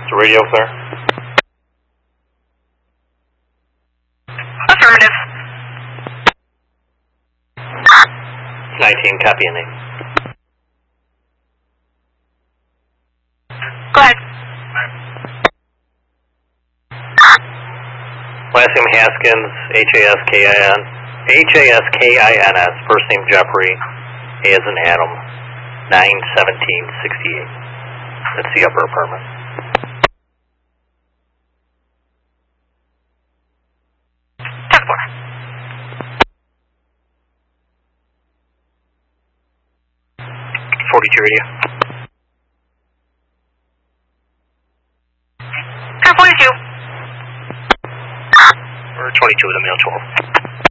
the radio clear? Affirmative. 19, copy and name. Go ahead. Last name Haskins, Haskins, first name Jeffrey, A as in Adam, 91768. That's the upper apartment. Top floor. 42 radio. Car 42. Or 22 with a male 12.